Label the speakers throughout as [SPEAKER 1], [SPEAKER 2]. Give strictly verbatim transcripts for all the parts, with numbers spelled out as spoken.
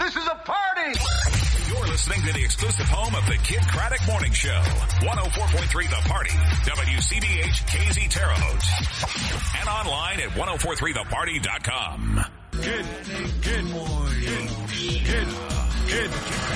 [SPEAKER 1] This is a party!
[SPEAKER 2] You're listening to the exclusive home of the Kid Craddock Morning Show. one oh four point three The Party. W C B H K Z Terre Haute. And online at ten forty-three the party dot com.
[SPEAKER 3] Good, good morning. Good, good.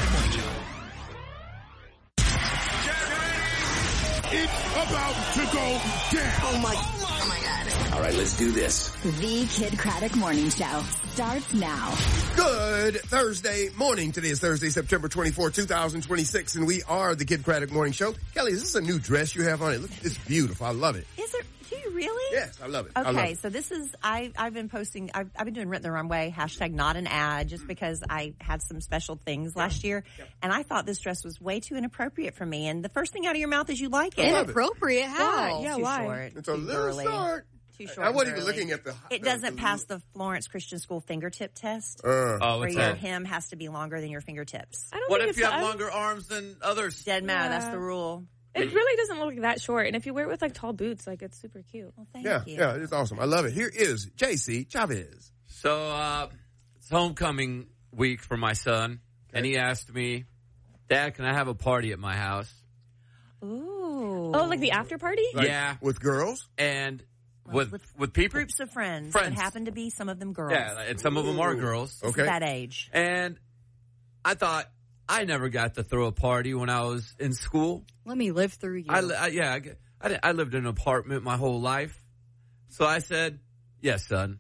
[SPEAKER 4] It's about to go down.
[SPEAKER 5] Oh my, oh my God.
[SPEAKER 6] All right, let's do this.
[SPEAKER 7] The Kid Craddock Morning Show starts now.
[SPEAKER 8] Good Thursday morning. Today is Thursday, September twenty-fourth, twenty twenty-six, and we are the Kid Craddock Morning Show. Kelly, is this a new dress you have on it? Look, it's beautiful. I love it.
[SPEAKER 9] Is it? Do you really?
[SPEAKER 8] Yes, I love it.
[SPEAKER 9] Okay,
[SPEAKER 8] I love it.
[SPEAKER 9] so this is, I, I've been posting, I've, I've been doing Rent the Runway, hashtag not an ad, just because I had some special things last year,
[SPEAKER 8] Yep.
[SPEAKER 9] and I thought this dress was way too inappropriate for me, and the first thing out of your mouth is you like it.
[SPEAKER 7] Inappropriate? How?
[SPEAKER 9] Yeah,
[SPEAKER 7] too
[SPEAKER 9] why?
[SPEAKER 7] short.
[SPEAKER 8] It's a
[SPEAKER 9] Too
[SPEAKER 8] little
[SPEAKER 9] girly.
[SPEAKER 8] short.
[SPEAKER 9] Too short.
[SPEAKER 8] I wasn't
[SPEAKER 9] and
[SPEAKER 8] even
[SPEAKER 9] girly.
[SPEAKER 8] looking at the...
[SPEAKER 9] It doesn't pass the Florence Christian School fingertip test,
[SPEAKER 8] Uh,
[SPEAKER 10] Oh,
[SPEAKER 9] where
[SPEAKER 10] what's
[SPEAKER 9] your
[SPEAKER 10] that?
[SPEAKER 9] hem has to be longer than your fingertips.
[SPEAKER 11] I don't
[SPEAKER 10] What
[SPEAKER 11] think
[SPEAKER 10] if
[SPEAKER 11] it's
[SPEAKER 10] you have
[SPEAKER 11] I-
[SPEAKER 10] longer arms than others?
[SPEAKER 9] Dead mad,
[SPEAKER 11] Yeah.
[SPEAKER 9] that's the rule.
[SPEAKER 11] It really doesn't look that short, and if you wear it with like tall boots, like it's super cute.
[SPEAKER 9] Well, thank
[SPEAKER 8] yeah,
[SPEAKER 9] you.
[SPEAKER 8] yeah, it's awesome. I love it. Here is J C Chavez.
[SPEAKER 10] So, uh, it's homecoming week for my son, and he asked me, Dad, can I have a party at my house?
[SPEAKER 9] Ooh.
[SPEAKER 11] Oh, like the after party?
[SPEAKER 8] Like,
[SPEAKER 10] Yeah.
[SPEAKER 8] With girls?
[SPEAKER 10] And
[SPEAKER 9] Well,
[SPEAKER 10] with,
[SPEAKER 9] with
[SPEAKER 10] with people.
[SPEAKER 9] Groups of friends,
[SPEAKER 10] Friends.
[SPEAKER 9] that happen to be some of them girls.
[SPEAKER 10] Yeah, and some of them are girls.
[SPEAKER 9] It's
[SPEAKER 8] Okay.
[SPEAKER 9] that age.
[SPEAKER 10] And I thought, I never got to throw a party when I was in school.
[SPEAKER 7] Let me live through you.
[SPEAKER 10] I, li- I yeah, I, I, di- I lived in an apartment my whole life. So I said, yes, son.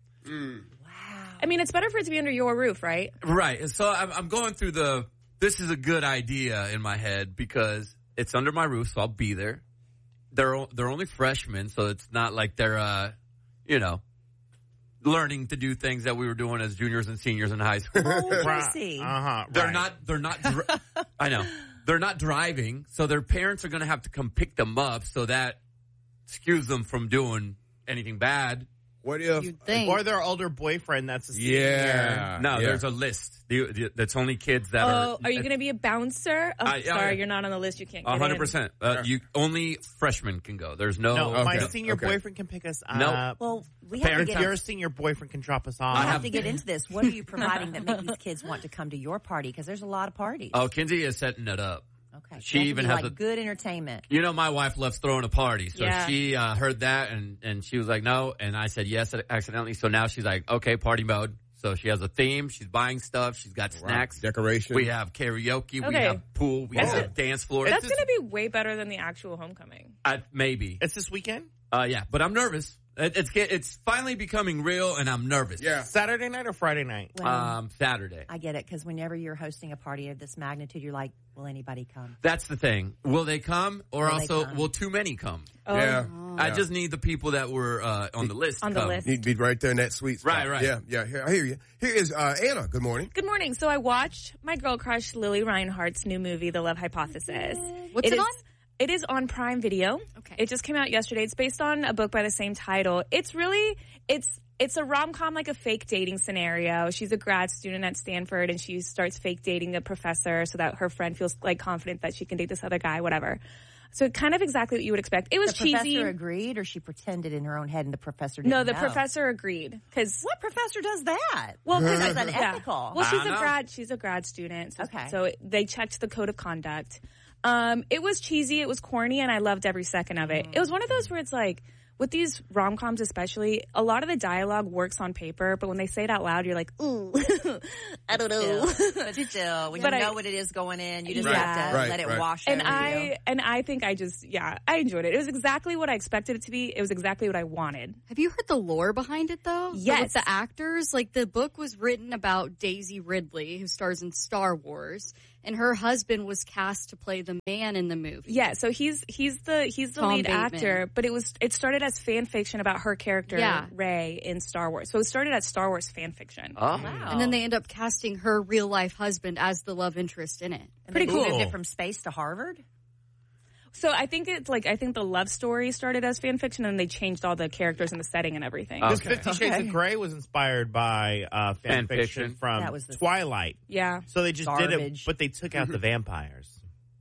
[SPEAKER 11] I mean, it's better for it to be under your roof, right?
[SPEAKER 10] Right. And so I'm, I'm going through the, this is a good idea in my head because it's under my roof, so I'll be there. They're, o- they're only freshmen, so it's not like they're, uh, you know, learning to do things that we were doing as juniors and seniors in high school.
[SPEAKER 9] Oh, I see.
[SPEAKER 4] Uh-huh.
[SPEAKER 10] They're
[SPEAKER 4] right.
[SPEAKER 10] not, they're not, dri- I know. They're not driving, so their parents are going to have to come pick them up, so that skews them from doing anything bad.
[SPEAKER 8] What if...
[SPEAKER 7] You'd think.
[SPEAKER 4] Or their older boyfriend that's a senior.
[SPEAKER 8] Yeah.
[SPEAKER 10] No,
[SPEAKER 8] yeah.
[SPEAKER 10] there's a list. The, the, that's only kids that
[SPEAKER 11] Oh,
[SPEAKER 10] are.
[SPEAKER 11] are you going to be a bouncer? Oh,
[SPEAKER 10] Uh, yeah,
[SPEAKER 11] sorry,
[SPEAKER 10] yeah.
[SPEAKER 11] you're not on the list. You can't get
[SPEAKER 10] A hundred
[SPEAKER 11] in.
[SPEAKER 10] percent. Uh, you only freshmen can go. There's no.
[SPEAKER 4] No, my
[SPEAKER 8] Okay.
[SPEAKER 4] senior
[SPEAKER 8] Okay.
[SPEAKER 4] boyfriend can pick us up.
[SPEAKER 10] No.
[SPEAKER 9] Well, we have to
[SPEAKER 4] Parents,
[SPEAKER 9] get
[SPEAKER 4] your senior boyfriend can drop us off.
[SPEAKER 9] we
[SPEAKER 10] I
[SPEAKER 9] have,
[SPEAKER 10] have-
[SPEAKER 9] to get into this. What are you providing that make these kids want to come to your party? Because there's a lot of parties.
[SPEAKER 10] Oh, Kinsey is setting it up.
[SPEAKER 9] Okay.
[SPEAKER 10] She
[SPEAKER 9] It has to
[SPEAKER 10] even
[SPEAKER 9] be
[SPEAKER 10] has
[SPEAKER 9] like
[SPEAKER 10] a-
[SPEAKER 9] good entertainment.
[SPEAKER 10] You know, my wife loves throwing a party, so
[SPEAKER 11] Yeah.
[SPEAKER 10] she uh, heard that and and she was like, no, and I said yes accidentally. So now she's like, okay, party mode. So she has a theme. She's buying stuff. She's got snacks,
[SPEAKER 8] Decoration.
[SPEAKER 10] We have karaoke. We
[SPEAKER 11] Okay.
[SPEAKER 10] have pool. We
[SPEAKER 11] That's
[SPEAKER 10] have
[SPEAKER 11] it.
[SPEAKER 10] dance floor.
[SPEAKER 11] That's
[SPEAKER 4] It's
[SPEAKER 11] going to be way better than the actual homecoming.
[SPEAKER 10] I, maybe.
[SPEAKER 4] It's this weekend?
[SPEAKER 10] Uh, yeah, but I'm nervous. It, it's get- it's finally becoming real, and I'm nervous.
[SPEAKER 8] Yeah.
[SPEAKER 4] Saturday night or Friday night?
[SPEAKER 9] Well,
[SPEAKER 10] Um, Saturday.
[SPEAKER 9] I get it because whenever you're hosting a party of this magnitude, you're like, will anybody come?
[SPEAKER 10] That's the thing. Will they come, or
[SPEAKER 9] Will they
[SPEAKER 10] also
[SPEAKER 9] come?
[SPEAKER 10] will too many come?
[SPEAKER 11] Oh,
[SPEAKER 8] Yeah.
[SPEAKER 10] I just need the people that were uh, on the list.
[SPEAKER 11] On the
[SPEAKER 10] come.
[SPEAKER 11] list.
[SPEAKER 8] Need to be right there in that sweet spot.
[SPEAKER 10] Right, right.
[SPEAKER 8] Yeah, yeah. Here, I hear you. Here is uh, Anna. Good morning.
[SPEAKER 11] Good morning. So I watched my girl crush Lily Reinhardt's new movie, The Love Hypothesis.
[SPEAKER 7] What's it
[SPEAKER 11] is-
[SPEAKER 7] on?
[SPEAKER 11] It is on Prime Video.
[SPEAKER 7] Okay.
[SPEAKER 11] It just came out yesterday. It's based on a book by the same title. It's really, it's, it's a rom-com, like a fake dating scenario. She's a grad student at Stanford and she starts fake dating the professor so that her friend feels like confident that she can date this other guy, whatever. So kind of exactly what you would expect. It was
[SPEAKER 9] The
[SPEAKER 11] cheesy.
[SPEAKER 9] professor agreed, or she pretended in her own head, and the professor didn't
[SPEAKER 11] No, the
[SPEAKER 9] know?
[SPEAKER 11] professor agreed. Cause,
[SPEAKER 9] What professor does that?
[SPEAKER 11] well, cause
[SPEAKER 9] That's
[SPEAKER 11] yeah.
[SPEAKER 9] unethical.
[SPEAKER 11] Well, she's
[SPEAKER 10] I
[SPEAKER 11] a
[SPEAKER 10] know.
[SPEAKER 11] grad, she's a grad student. So,
[SPEAKER 9] Okay.
[SPEAKER 11] So they checked the code of conduct. Um, it was cheesy, it was corny, and I loved every second of it. It was one of those where it's like, with these rom-coms especially, a lot of the dialogue works on paper, but when they say it out loud, you're like, ooh, I don't know.
[SPEAKER 9] Still, but still, when
[SPEAKER 11] But
[SPEAKER 9] you
[SPEAKER 11] I-
[SPEAKER 9] know what it is going in, you just
[SPEAKER 11] Right,
[SPEAKER 9] have to
[SPEAKER 8] right,
[SPEAKER 9] let it
[SPEAKER 8] right.
[SPEAKER 9] wash
[SPEAKER 11] And
[SPEAKER 9] over you.
[SPEAKER 11] I, and I think I just, yeah, I enjoyed it. It was exactly what I expected it to be. It was exactly what I wanted.
[SPEAKER 7] Have you heard the lore behind it, though? The-
[SPEAKER 11] Yes.
[SPEAKER 7] With the actors? Like, the book was written about Daisy Ridley, who stars in Star Wars, and her husband was cast to play the man in the movie.
[SPEAKER 11] Yeah, so he's he's the he's the
[SPEAKER 7] Tom
[SPEAKER 11] lead
[SPEAKER 7] Bateman.
[SPEAKER 11] actor, but it was it started as fan fiction about her character
[SPEAKER 7] Yeah.
[SPEAKER 11] Rey in Star Wars. So it started as Star Wars fan fiction.
[SPEAKER 10] Oh.
[SPEAKER 9] Wow.
[SPEAKER 7] And then they end up casting her real life husband as the love interest in it.
[SPEAKER 9] And
[SPEAKER 11] Pretty
[SPEAKER 9] they moved
[SPEAKER 4] cool.
[SPEAKER 9] it from space to Harvard?
[SPEAKER 11] So I think it's like I think the love story started as fan fiction, and they changed all the characters and the setting and everything.
[SPEAKER 10] Okay.
[SPEAKER 4] This Fifty Shades
[SPEAKER 9] Okay.
[SPEAKER 4] of Grey was inspired by uh, fan,
[SPEAKER 10] Fan
[SPEAKER 4] fiction,
[SPEAKER 10] fiction.
[SPEAKER 4] from
[SPEAKER 9] That was the-
[SPEAKER 4] Twilight.
[SPEAKER 11] Yeah.
[SPEAKER 4] So they just did it,
[SPEAKER 9] Garbage.
[SPEAKER 4] but they took out the vampires.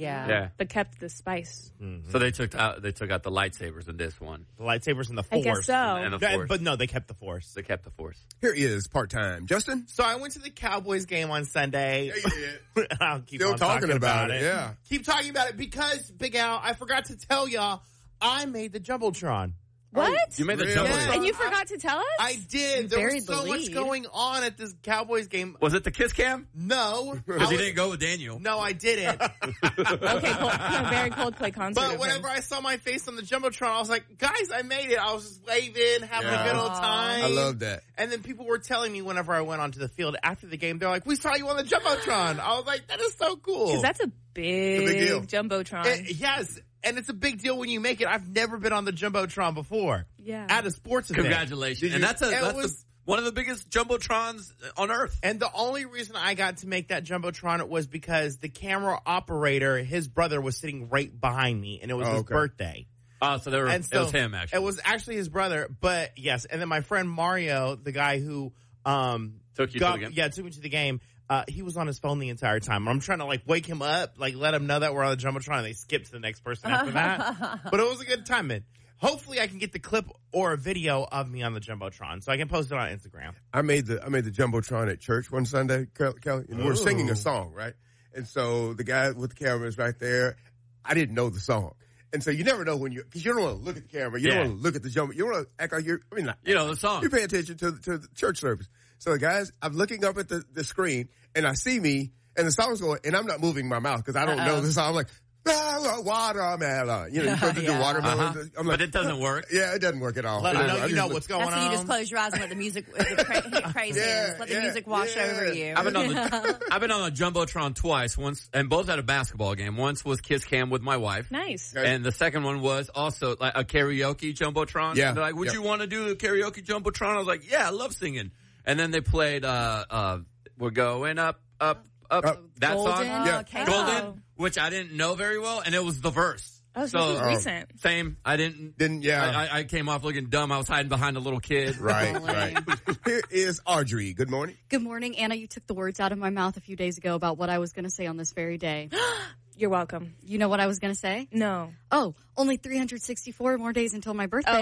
[SPEAKER 9] Yeah.
[SPEAKER 10] Yeah.
[SPEAKER 11] but kept the spice.
[SPEAKER 10] So they took out they took out the lightsabers in this one.
[SPEAKER 4] The lightsabers and the
[SPEAKER 11] I
[SPEAKER 4] force.
[SPEAKER 11] guess so.
[SPEAKER 10] And the
[SPEAKER 4] Yeah,
[SPEAKER 10] force.
[SPEAKER 4] but no, they kept the force.
[SPEAKER 10] They kept the force.
[SPEAKER 8] Here is part-time. Justin?
[SPEAKER 4] So I went to the Cowboys game on Sunday.
[SPEAKER 8] Yeah, you did.
[SPEAKER 4] I'll keep
[SPEAKER 8] Still
[SPEAKER 4] on
[SPEAKER 8] talking
[SPEAKER 4] talking
[SPEAKER 8] about
[SPEAKER 4] about
[SPEAKER 8] it,
[SPEAKER 4] it.
[SPEAKER 8] yeah.
[SPEAKER 4] Keep talking about it because, Big Al, I forgot to tell y'all, I made the Jumbotron.
[SPEAKER 11] What?
[SPEAKER 10] You made the
[SPEAKER 8] Really?
[SPEAKER 10] jumbo.
[SPEAKER 4] Yeah.
[SPEAKER 11] And you forgot to tell us?
[SPEAKER 4] I did. There
[SPEAKER 7] buried
[SPEAKER 4] was so
[SPEAKER 7] the
[SPEAKER 4] much
[SPEAKER 7] lead.
[SPEAKER 4] going on at this Cowboys game.
[SPEAKER 10] Was it the kiss cam?
[SPEAKER 4] No. I
[SPEAKER 10] Because he
[SPEAKER 4] was-
[SPEAKER 10] didn't go with Daniel.
[SPEAKER 4] No, I didn't.
[SPEAKER 11] Okay, cold, a very Coldplay concert.
[SPEAKER 4] But
[SPEAKER 11] of him.
[SPEAKER 4] whenever I saw my face on the Jumbotron, I was like, guys, I made it. I was just waving, having
[SPEAKER 8] Yeah.
[SPEAKER 4] a good old time.
[SPEAKER 8] I love that.
[SPEAKER 4] And then people were telling me whenever I went onto the field after the game, they're like, we saw you on the Jumbotron. I was like, that is so cool.
[SPEAKER 11] Because that's a big,
[SPEAKER 8] big deal.
[SPEAKER 11] Jumbotron.
[SPEAKER 4] It- yes. And it's a big deal when you make it. I've never been on the Jumbotron before.
[SPEAKER 11] Yeah.
[SPEAKER 4] At a sports event.
[SPEAKER 10] Congratulations.
[SPEAKER 8] Did
[SPEAKER 10] And
[SPEAKER 8] you-
[SPEAKER 10] that's, a,
[SPEAKER 4] It
[SPEAKER 10] that's
[SPEAKER 4] was-
[SPEAKER 10] the, one of the biggest jumbotrons on earth.
[SPEAKER 4] And the only reason I got to make that Jumbotron was because the camera operator, his brother, was sitting right behind me, and it was
[SPEAKER 8] Oh,
[SPEAKER 4] his
[SPEAKER 8] okay.
[SPEAKER 4] birthday.
[SPEAKER 10] Oh, so, they were,
[SPEAKER 4] And
[SPEAKER 10] it
[SPEAKER 4] so
[SPEAKER 10] was him, actually.
[SPEAKER 4] It was actually his brother, but yes. And then my friend Mario, the guy who um
[SPEAKER 10] Took you to
[SPEAKER 4] got-
[SPEAKER 10] the game?
[SPEAKER 4] yeah, took me to the game. Uh, he was on his phone the entire time. I'm trying to like wake him up, like let him know that we're on the Jumbotron, and they skip to the next person after that. But it was a good time, man. Hopefully, I can get the clip or a video of me on the Jumbotron, so I can post it on Instagram.
[SPEAKER 8] I made the I made the Jumbotron at church one Sunday, Kel- Kelly, and we're
[SPEAKER 4] Ooh.
[SPEAKER 8] singing a song, right? And so the guy with the camera is right there. I didn't know the song. And so you never know when you, because you don't want to look at the camera. You
[SPEAKER 10] Yeah.
[SPEAKER 8] don't want to look at the jumbo. You don't want to act like you're, I mean, not,
[SPEAKER 10] You know the song.
[SPEAKER 8] you pay attention to, to the church service. So guys, I'm looking up at the, the screen and I see me and the song's going and I'm not moving my mouth because I don't know the song. I'm like, ah, watermelon. You know, you're supposed to do
[SPEAKER 9] Yeah.
[SPEAKER 8] watermelon.
[SPEAKER 10] Uh-huh.
[SPEAKER 8] I'm like,
[SPEAKER 10] But it doesn't work.
[SPEAKER 8] yeah, it doesn't work at all.
[SPEAKER 4] Let
[SPEAKER 8] It
[SPEAKER 4] him
[SPEAKER 8] doesn't.
[SPEAKER 4] know
[SPEAKER 8] I
[SPEAKER 4] you
[SPEAKER 8] just
[SPEAKER 4] know
[SPEAKER 8] look-
[SPEAKER 4] what's going
[SPEAKER 9] That's when you
[SPEAKER 4] on.
[SPEAKER 9] just close your eyes and let the music the pra- hit praise
[SPEAKER 8] Yeah,
[SPEAKER 9] hands. Let the
[SPEAKER 8] yeah,
[SPEAKER 9] music wash
[SPEAKER 8] yeah.
[SPEAKER 9] over you.
[SPEAKER 10] I've been on the I've been on a jumbotron twice, once and both at a basketball game. Once was Kiss Cam with my wife,
[SPEAKER 11] nice.
[SPEAKER 8] Okay.
[SPEAKER 10] and the second one was also like a karaoke jumbotron.
[SPEAKER 8] Yeah.
[SPEAKER 10] And they're like, would
[SPEAKER 8] Yeah.
[SPEAKER 10] you want to do a karaoke jumbotron? I was like, yeah, I love singing. And then they played uh uh We're Going Up Up Up,
[SPEAKER 8] Up.
[SPEAKER 10] that
[SPEAKER 7] Golden.
[SPEAKER 10] song,
[SPEAKER 8] Yeah.
[SPEAKER 9] Okay.
[SPEAKER 10] Golden,
[SPEAKER 11] Oh.
[SPEAKER 10] which I didn't know very well, and it was the verse.
[SPEAKER 11] Oh, so this was recent.
[SPEAKER 10] Same. I didn't.
[SPEAKER 8] Didn't, yeah.
[SPEAKER 10] I, I, I came off looking dumb. I was hiding behind a little kid.
[SPEAKER 8] Right,
[SPEAKER 7] Golden.
[SPEAKER 8] right. Here is Audrey. Good morning.
[SPEAKER 7] Good morning, Anna. You took the words out of my mouth a few days ago about what I was going to say on this very day.
[SPEAKER 11] You're welcome.
[SPEAKER 7] You know what I was going to say?
[SPEAKER 11] No.
[SPEAKER 7] Oh, only three hundred sixty-four more days until my birthday.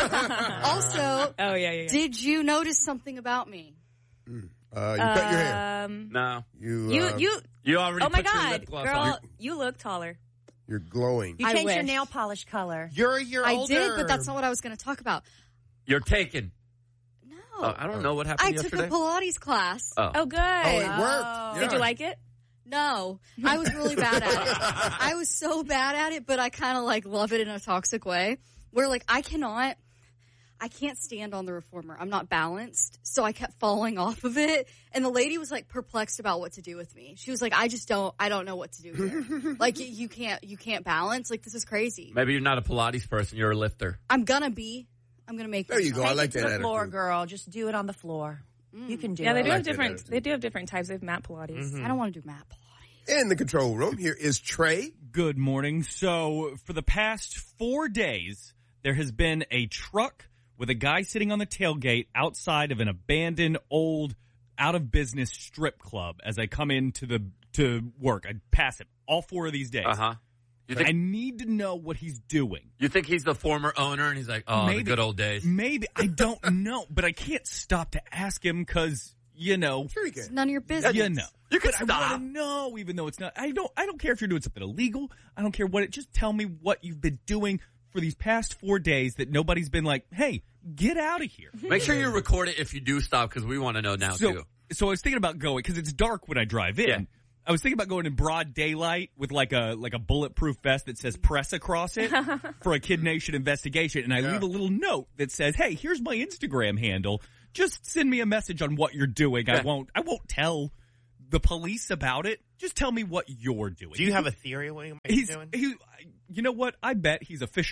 [SPEAKER 7] Also,
[SPEAKER 11] Oh, yeah, yeah, yeah.
[SPEAKER 7] did you notice something about me?
[SPEAKER 8] Uh, you cut your hair.
[SPEAKER 11] Um,
[SPEAKER 10] No,
[SPEAKER 8] You,
[SPEAKER 11] you,
[SPEAKER 8] uh,
[SPEAKER 11] you,
[SPEAKER 10] you already.
[SPEAKER 11] oh my
[SPEAKER 10] put your
[SPEAKER 11] God,
[SPEAKER 10] lip gloss
[SPEAKER 11] girl,
[SPEAKER 10] on.
[SPEAKER 11] you look taller.
[SPEAKER 8] you're glowing.
[SPEAKER 9] You
[SPEAKER 7] I
[SPEAKER 9] changed your
[SPEAKER 7] wish.
[SPEAKER 9] nail polish color.
[SPEAKER 4] You're a year
[SPEAKER 7] I
[SPEAKER 4] older.
[SPEAKER 7] did, but that's not what I was going to talk about.
[SPEAKER 10] You're taken.
[SPEAKER 7] No.
[SPEAKER 10] Uh, I don't know what happened
[SPEAKER 7] I took
[SPEAKER 10] yesterday.
[SPEAKER 7] a Pilates class.
[SPEAKER 10] Oh.
[SPEAKER 11] Oh, good.
[SPEAKER 8] Oh, it
[SPEAKER 9] Oh.
[SPEAKER 8] worked.
[SPEAKER 11] Did
[SPEAKER 8] Yeah.
[SPEAKER 11] you like it?
[SPEAKER 7] No, I was really bad at it. I was so bad at it, but I kind of like love it in a toxic way where like I cannot, I can't stand on the reformer. I'm not balanced. So I kept falling off of it. And the lady was like perplexed about what to do with me. She was like, I just don't, I don't know what to do here. Like you, you can't, you can't balance. Like this is crazy.
[SPEAKER 10] Maybe you're not a Pilates person. You're a lifter.
[SPEAKER 7] I'm gonna be, I'm gonna make
[SPEAKER 8] There you
[SPEAKER 7] myself.
[SPEAKER 8] go. I
[SPEAKER 9] Take
[SPEAKER 8] like
[SPEAKER 9] it to
[SPEAKER 8] that
[SPEAKER 9] the floor,
[SPEAKER 8] attitude.
[SPEAKER 9] girl. Just do it on the floor. You can do
[SPEAKER 11] Yeah,
[SPEAKER 9] it.
[SPEAKER 11] they do
[SPEAKER 8] like
[SPEAKER 11] have
[SPEAKER 8] that
[SPEAKER 11] different.
[SPEAKER 8] attitude.
[SPEAKER 11] They do have different types of mat Pilates.
[SPEAKER 7] I don't want to do mat Pilates.
[SPEAKER 8] In the control room, here is Trey.
[SPEAKER 3] Good morning. So, for the past four days, there has been a truck with a guy sitting on the tailgate outside of an abandoned, old, out-of-business strip club as I come into the to work. I pass it all four of these days.
[SPEAKER 10] Uh huh. You
[SPEAKER 3] I
[SPEAKER 10] think
[SPEAKER 3] need to know what he's doing.
[SPEAKER 10] you think he's the former owner, and he's like, oh,
[SPEAKER 3] Maybe.
[SPEAKER 10] the good old days.
[SPEAKER 3] Maybe. I don't know, but I can't stop to ask him because, you know,
[SPEAKER 8] Sure you
[SPEAKER 7] It's
[SPEAKER 8] can.
[SPEAKER 7] none of your business.
[SPEAKER 3] you know.
[SPEAKER 10] You can
[SPEAKER 3] But I
[SPEAKER 10] stop.
[SPEAKER 3] want to know, even though it's not. I don't. I don't care if you're doing something illegal. I don't care what it. Just tell me what you've been doing for these past four days that nobody's been like, "Hey, get out of here."
[SPEAKER 10] Make sure you record it if you do stop, because we want to know now
[SPEAKER 3] So,
[SPEAKER 10] too.
[SPEAKER 3] so I was thinking about going because it's dark when I drive in.
[SPEAKER 10] Yeah.
[SPEAKER 3] I was thinking about going in broad daylight with like a like a bulletproof vest that says "press" across it for a Kid Nation investigation, and I
[SPEAKER 8] Yeah.
[SPEAKER 3] leave a little note that says, "Hey, here's my Instagram handle. Just send me a message on what you're doing. I
[SPEAKER 10] Yeah.
[SPEAKER 3] won't. I won't tell the police about it. Just tell me what you're doing."
[SPEAKER 4] Do you have a theory of what he might be
[SPEAKER 3] He's
[SPEAKER 4] doing?
[SPEAKER 3] he. You know what? I bet he's a fisherman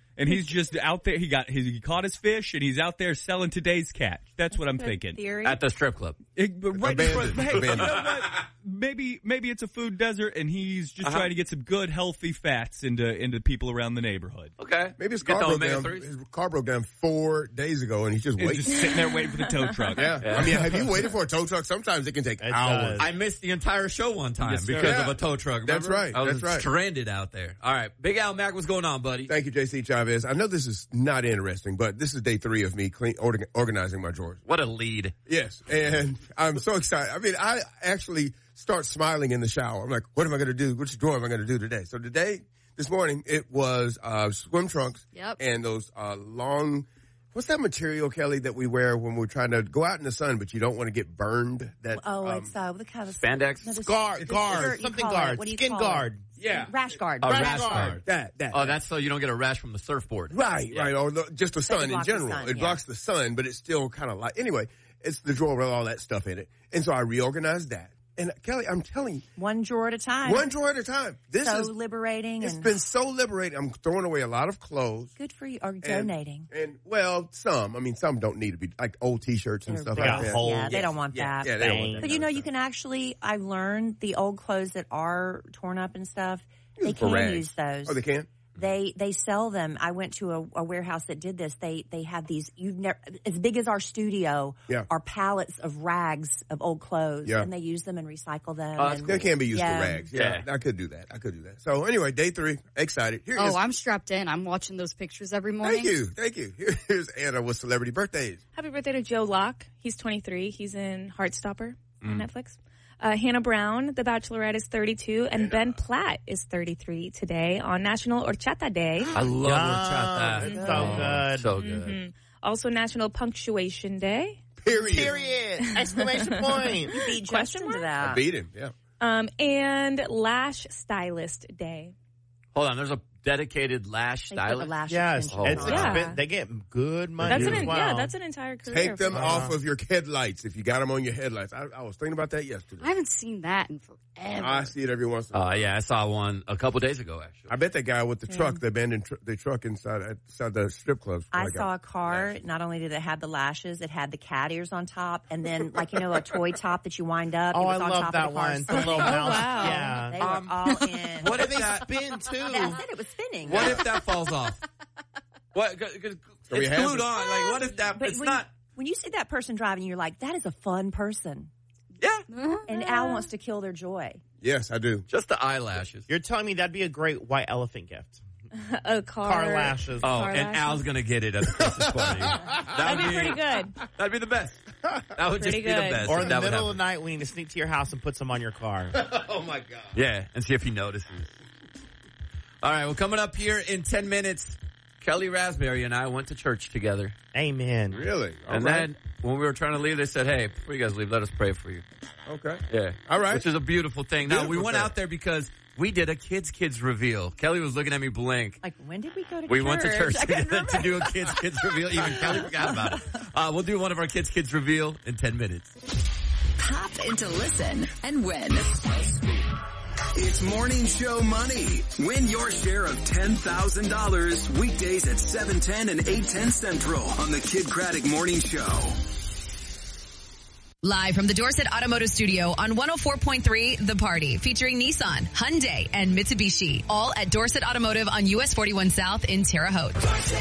[SPEAKER 3] And he's just out there. He got his, he caught his fish, and he's out there selling today's catch. That's what I'm thinking.
[SPEAKER 9] Theory.
[SPEAKER 10] At the strip club.
[SPEAKER 3] It, but right in front,
[SPEAKER 8] Abandoned.
[SPEAKER 3] hey, you know
[SPEAKER 8] Abandoned.
[SPEAKER 3] what? Maybe maybe it's a food desert, and he's just
[SPEAKER 10] Uh-huh.
[SPEAKER 3] trying to get some good, healthy fats into into people around the neighborhood.
[SPEAKER 10] Okay.
[SPEAKER 8] Maybe his
[SPEAKER 10] Get
[SPEAKER 8] car
[SPEAKER 10] the
[SPEAKER 8] broke down.
[SPEAKER 10] omega threes.
[SPEAKER 8] His car broke down four days ago, and he's just
[SPEAKER 3] And
[SPEAKER 8] waiting.
[SPEAKER 3] just sitting there waiting for the tow truck.
[SPEAKER 8] yeah.
[SPEAKER 10] Yeah.
[SPEAKER 8] I mean, have you waited for a tow truck? Sometimes it can take
[SPEAKER 4] It
[SPEAKER 8] hours.
[SPEAKER 4] does.
[SPEAKER 10] I missed the entire show one time
[SPEAKER 3] Yes, sir.
[SPEAKER 10] because
[SPEAKER 8] Yeah.
[SPEAKER 10] of a tow truck.
[SPEAKER 8] That's
[SPEAKER 10] remember?
[SPEAKER 8] right.
[SPEAKER 10] I was
[SPEAKER 8] That's right.
[SPEAKER 10] stranded out there. All right. Big Al Mac, what's going on, buddy?
[SPEAKER 8] Thank you, J C Chavez. I know this is not interesting, but this is day three of me clean, orga- organizing my drawers.
[SPEAKER 10] What a lead.
[SPEAKER 8] Yes, and I'm so excited. I mean, I actually start smiling in the shower. I'm like, what am I going to do? Which drawer am I going to do today? So today, this morning, it was uh, swim trunks
[SPEAKER 7] Yep.
[SPEAKER 8] and those uh, long, what's that material, Kelly, that we wear when we're trying to go out in the sun, but you don't want to get burned? That
[SPEAKER 9] Oh,
[SPEAKER 8] um,
[SPEAKER 9] it's uh, what kind of
[SPEAKER 10] Spandex?
[SPEAKER 9] No, there's-
[SPEAKER 4] Guard,
[SPEAKER 9] there's
[SPEAKER 4] guard,
[SPEAKER 9] dessert you
[SPEAKER 4] something
[SPEAKER 9] call it.
[SPEAKER 4] guard,
[SPEAKER 9] What do you
[SPEAKER 4] skin
[SPEAKER 9] call it?
[SPEAKER 4] guard.
[SPEAKER 8] yeah,
[SPEAKER 9] Rash guard.
[SPEAKER 10] A
[SPEAKER 4] Rash
[SPEAKER 10] rash
[SPEAKER 4] guard.
[SPEAKER 10] guard.
[SPEAKER 8] that that.
[SPEAKER 10] Oh, that's so you don't get a rash from the surfboard.
[SPEAKER 8] Right,
[SPEAKER 10] Yeah.
[SPEAKER 8] right, or the, just the sun in
[SPEAKER 9] blocks the
[SPEAKER 8] general.
[SPEAKER 9] sun,
[SPEAKER 8] it
[SPEAKER 9] yeah.
[SPEAKER 8] blocks the sun, but it's still kind of like, anyway, it's the drawer with all that stuff in it. And so I reorganized that. And Kelly, I'm telling you,
[SPEAKER 9] One drawer at a time.
[SPEAKER 8] one drawer at a time. This
[SPEAKER 9] so
[SPEAKER 8] is
[SPEAKER 9] liberating
[SPEAKER 8] It's
[SPEAKER 9] and
[SPEAKER 8] been so liberating. I'm throwing away a lot of clothes.
[SPEAKER 9] good for you. Or
[SPEAKER 8] And,
[SPEAKER 9] donating.
[SPEAKER 8] And, well, some. I mean, some don't need to be, like old T-shirts and
[SPEAKER 9] They're
[SPEAKER 8] stuff
[SPEAKER 9] big.
[SPEAKER 8] like that.
[SPEAKER 4] whole-
[SPEAKER 9] Yeah, they
[SPEAKER 8] Yes.
[SPEAKER 9] don't want
[SPEAKER 8] yeah,
[SPEAKER 9] that.
[SPEAKER 8] Yeah, they don't want
[SPEAKER 4] Bang.
[SPEAKER 8] that.
[SPEAKER 9] But you
[SPEAKER 8] kind
[SPEAKER 9] know,
[SPEAKER 8] of
[SPEAKER 9] you
[SPEAKER 8] stuff.
[SPEAKER 9] can actually, I've learned the old clothes that are torn up and stuff, they
[SPEAKER 8] Use for
[SPEAKER 9] can
[SPEAKER 8] rags.
[SPEAKER 9] use those.
[SPEAKER 8] Oh, they can?
[SPEAKER 9] They they sell them. I went to a, a warehouse that did this. They they have these you've never as big as our studio
[SPEAKER 8] Yeah.
[SPEAKER 9] are pallets of rags of old clothes,
[SPEAKER 8] Yeah.
[SPEAKER 9] and they use them and recycle them.
[SPEAKER 10] Oh, that's
[SPEAKER 9] and,
[SPEAKER 8] They can be used
[SPEAKER 9] Yeah.
[SPEAKER 8] for rags. Yeah, I could do that. I could do that. So anyway, day three, excited. Here
[SPEAKER 7] Oh,
[SPEAKER 8] is-
[SPEAKER 7] I'm strapped in. I'm watching those pictures every morning.
[SPEAKER 8] Thank you. Thank you. Here's Anna with celebrity birthdays.
[SPEAKER 11] Happy birthday to Joe Locke. He's twenty-three. He's in Heartstopper on
[SPEAKER 10] Mm.
[SPEAKER 11] Netflix. Uh, Hannah Brown, The Bachelorette, is thirty-two, and Ben Platt is thirty-three today on National Horchata Day.
[SPEAKER 10] I love
[SPEAKER 4] Yum.
[SPEAKER 10] horchata.
[SPEAKER 4] It's so
[SPEAKER 10] Oh,
[SPEAKER 4] good.
[SPEAKER 10] So good.
[SPEAKER 11] Mhm. Also National Punctuation Day.
[SPEAKER 8] Period.
[SPEAKER 4] Period. Exclamation point.
[SPEAKER 9] Beat
[SPEAKER 11] Question
[SPEAKER 9] Justin to
[SPEAKER 11] mark?
[SPEAKER 9] that.
[SPEAKER 8] I beat him. Yeah.
[SPEAKER 11] Um, and Lash Stylist Day.
[SPEAKER 10] Hold on. There's a dedicated lash
[SPEAKER 9] They put the
[SPEAKER 10] stylist.
[SPEAKER 9] lashes
[SPEAKER 4] Yes,
[SPEAKER 9] in.
[SPEAKER 10] Oh,
[SPEAKER 4] it's
[SPEAKER 10] wow.
[SPEAKER 11] Yeah.
[SPEAKER 4] expen- they get good money.
[SPEAKER 11] That's
[SPEAKER 4] as
[SPEAKER 11] an en-
[SPEAKER 4] well.
[SPEAKER 11] yeah, that's an entire career.
[SPEAKER 8] Take them
[SPEAKER 11] for-
[SPEAKER 8] off of your headlights if you got them on your headlights. I, I was thinking about that yesterday.
[SPEAKER 7] I haven't seen that in forever.
[SPEAKER 8] I see it every once in a while.
[SPEAKER 10] Uh, yeah, I saw one a couple days ago, actually.
[SPEAKER 8] I bet that guy with the truck, the abandoned tr- the truck inside inside the strip club.
[SPEAKER 9] I
[SPEAKER 8] probably
[SPEAKER 9] saw
[SPEAKER 8] got
[SPEAKER 9] a car.
[SPEAKER 8] lashes.
[SPEAKER 9] Not only did it have the lashes, it had the cat ears on top, and then like you know a toy top that you wind up.
[SPEAKER 4] Oh,
[SPEAKER 9] it
[SPEAKER 4] I
[SPEAKER 9] was on
[SPEAKER 4] love
[SPEAKER 9] top
[SPEAKER 4] that
[SPEAKER 9] of the car
[SPEAKER 4] one. The little mouse.
[SPEAKER 11] wow.
[SPEAKER 4] Yeah.
[SPEAKER 9] They
[SPEAKER 10] Um,
[SPEAKER 9] were all in.
[SPEAKER 10] What if
[SPEAKER 4] They
[SPEAKER 10] that?
[SPEAKER 4] spin too.
[SPEAKER 9] That's it. It was spinning.
[SPEAKER 10] What if that falls off? What? Cause, cause
[SPEAKER 8] So we
[SPEAKER 10] it's
[SPEAKER 8] have
[SPEAKER 10] glued
[SPEAKER 8] it.
[SPEAKER 10] on. Like, what if that?
[SPEAKER 9] But
[SPEAKER 10] it's
[SPEAKER 9] when,
[SPEAKER 10] not.
[SPEAKER 9] when you see that person driving, you're like, that is a fun person.
[SPEAKER 10] Yeah,
[SPEAKER 9] And Al wants to kill their joy.
[SPEAKER 8] Yes, I do.
[SPEAKER 10] just the eyelashes.
[SPEAKER 4] You're telling me that'd be a great white elephant gift.
[SPEAKER 11] a car.
[SPEAKER 4] Car lashes.
[SPEAKER 10] Oh,
[SPEAKER 11] Car
[SPEAKER 10] and
[SPEAKER 11] lashes.
[SPEAKER 10] Al's gonna get it at the Christmas party.
[SPEAKER 11] That'd be pretty good.
[SPEAKER 10] That'd be the best. That would just
[SPEAKER 11] Pretty
[SPEAKER 10] be the
[SPEAKER 11] good.
[SPEAKER 10] best.
[SPEAKER 4] Or in the
[SPEAKER 10] That would
[SPEAKER 4] middle of
[SPEAKER 10] happen.
[SPEAKER 4] the night, we need to sneak to your house and put some on your car.
[SPEAKER 8] Oh my god.
[SPEAKER 10] Yeah, and see if he notices. All right, well, coming up here in ten minutes, Kelly Raspberry and I went to church together.
[SPEAKER 4] Amen.
[SPEAKER 8] Really? All
[SPEAKER 10] and
[SPEAKER 8] right.
[SPEAKER 10] then when we were trying to leave, they said, hey, before you guys leave, let us pray for you.
[SPEAKER 8] Okay.
[SPEAKER 10] Yeah.
[SPEAKER 8] All right.
[SPEAKER 10] Which is a beautiful thing. Now, we
[SPEAKER 8] Beautiful
[SPEAKER 10] went
[SPEAKER 8] thing.
[SPEAKER 10] out there because we did a Kids Kids reveal. Kelly was looking at me blink.
[SPEAKER 9] Like, when did we go to
[SPEAKER 10] We
[SPEAKER 9] church?
[SPEAKER 10] went to church
[SPEAKER 9] I couldn't
[SPEAKER 10] together to
[SPEAKER 9] remember.
[SPEAKER 10] do a Kids Kids reveal. Even Kelly forgot about it. Uh, we'll do one of our Kids Kids reveal in ten minutes.
[SPEAKER 5] Pop into listen and win.
[SPEAKER 1] It's Morning Show Money. Win your share of ten thousand dollars weekdays at seven ten and eight ten Central on the Kid Craddock Morning Show.
[SPEAKER 6] Live from the Dorset Automotive Studio on one oh four point three The Party, featuring Nissan, Hyundai, and Mitsubishi, all at Dorset Automotive on U S forty-one South in Terre Haute.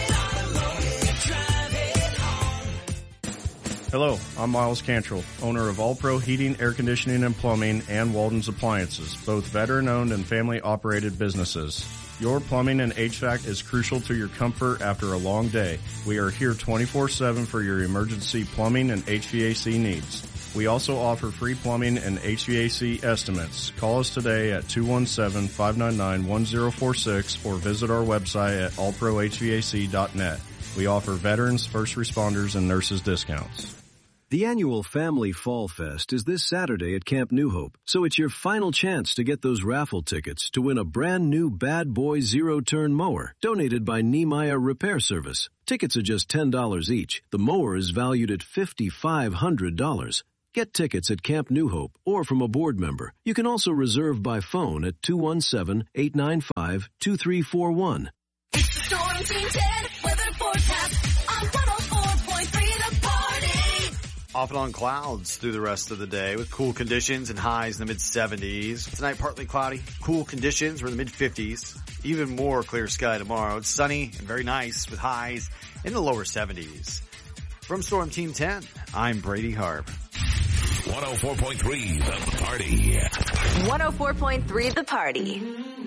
[SPEAKER 12] Hello, I'm Miles Cantrell, owner of All Pro Heating, Air Conditioning, and Plumbing, and Walden's Appliances, both veteran-owned and family-operated businesses. Your plumbing and H V A C is crucial to your comfort after a long day. We are here twenty-four seven for your emergency plumbing and H V A C needs. We also offer free plumbing and H V A C estimates. Call us today at two one seven, five nine nine, one zero four six or visit our website at all pro h v a c dot net. We offer veterans, first responders, and nurses discounts.
[SPEAKER 13] The annual Family Fall Fest is this Saturday at Camp New Hope, so it's your final chance to get those raffle tickets to win a brand new Bad Boy zero-turn mower donated by Nehemiah Repair Service. Tickets are just ten dollars each. The mower is valued at five thousand five hundred dollars. Get tickets at Camp New Hope or from a board member. You can also reserve by phone at two one seven, eight nine five, two three four one.
[SPEAKER 5] It's the Storm Team ten weather forecast on one oh four point three The Party.
[SPEAKER 14] Off and on clouds through the rest of the day with cool conditions and highs in the mid seventies. Tonight, partly cloudy. Cool conditions. We're in the mid fifties. Even more clear sky tomorrow. It's sunny and very nice with highs in the lower seventies. From Storm Team ten, I'm Brady Harb.
[SPEAKER 2] one oh four point three The Party.
[SPEAKER 5] one oh four point three The Party.